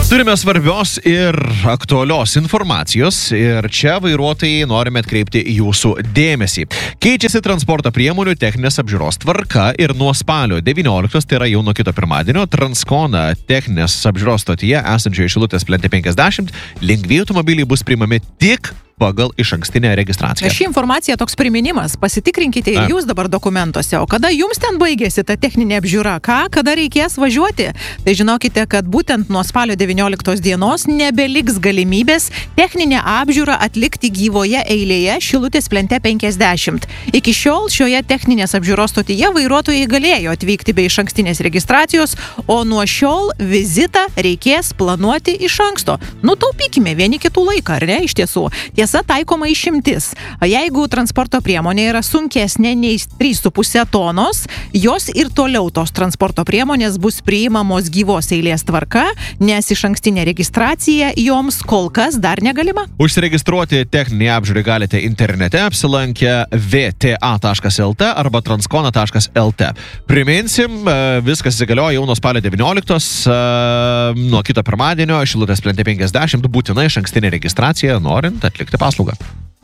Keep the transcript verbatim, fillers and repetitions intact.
Turime svarbios ir aktualios informacijos ir čia vairuotojai norime atkreipti jūsų dėmesį. Keičiasi transporto priemonių techninės apžiūros tvarka ir nuo spalio devynioliktos, tai yra jau nuo kito pirmadienio, Transkona techninės apžiūros stotyje esančioje Šilutės plente penkiasdešimt lengvieji automobiliai bus priimami tik pagal išankstinę registraciją. Ši informacija toks priminimas. Pasitikrinkite ir jūs dabar dokumentuose. O kada jums ten baigėsi ta techninė apžiūra? Ką? Kada reikės važiuoti? Tai žinokite, kad būtent nuo spalio devynioliktos dienos nebeliks galimybės techninę apžiūrą atlikti gyvoje eilėje Šilutės plente penkiasdešimt. Iki šiol šioje techninės apžiūros stotyje vairuotojai galėjo atvykti be išankstinės registracijos, o nuo šiol vizitą reikės planuoti iš anksto. Nutaupykime vieni kitų laiką, ar ne, iš tiesų? Tiesa, taikoma išimtis. Jeigu transporto priemonė yra sunkesnė nei trys su puse tonos, jos ir toliau tos transporto priemonės bus priimamos gyvos eilės tvarka, nes išankstinė registracija joms kol kas dar negalima. Užsiregistruoti techninį apžiūrį galite internete apsilankę v t a taškas l t arba transkona taškas l t. Priminsim, viskas įsigalioja jau nuo spalio devynioliktos, nuo kito pirmadienio Šilutės plente penkiasdešimt būtina išankstinė registracija, norint atlikti paslaugą.